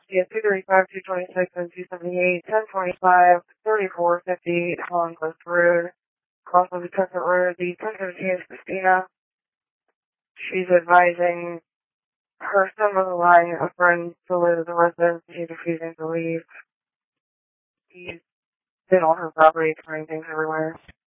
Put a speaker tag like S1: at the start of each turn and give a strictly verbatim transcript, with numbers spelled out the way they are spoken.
S1: Garcia, two thirty-five, two twenty-six, and two seventy-eight, ten twenty-five, thirty-four fifty, Holland Coast Road, Crossville Detective Road. The attention is Christina. She's advising her son was allowing a friend to live at the residence. She's refusing to leave. He's been on her property throwing things everywhere.